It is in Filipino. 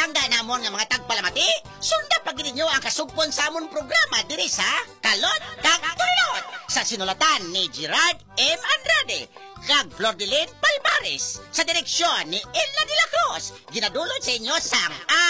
Hangga namon nga mga tagpalamati, sunda pag ninyo ang kasugpon sa amon programa diri sa Kalot kag Tulot sa sinulatan ni Gerard M. Andrade kag Flordeline Palmares sa direksyon ni Ella de la Cruz. Ginadulot sa inyo sang